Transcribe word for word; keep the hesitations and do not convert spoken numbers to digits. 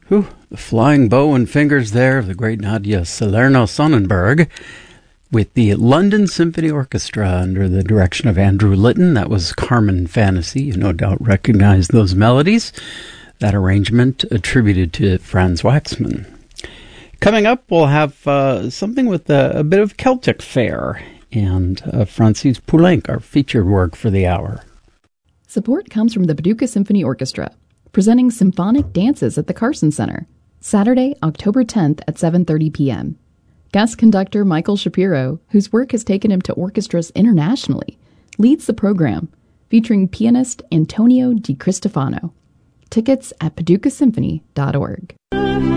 Whew, the flying bow and fingers there of the great Nadia Salerno-Sonnenberg with the London Symphony Orchestra under the direction of Andrew Litton. That was Carmen Fantasy. You no doubt recognize those melodies. That arrangement attributed to Franz Waxman. Coming up, we'll have uh, something with a, a bit of Celtic fare and uh, Francis Poulenc, our featured work for the hour. Support comes from the Paducah Symphony Orchestra, presenting symphonic dances at the Carson Center, Saturday, October tenth at seven thirty p.m. Guest conductor Michael Shapiro, whose work has taken him to orchestras internationally, leads the program, featuring pianist Antonio Di Cristofano. Tickets at paducah symphony dot org.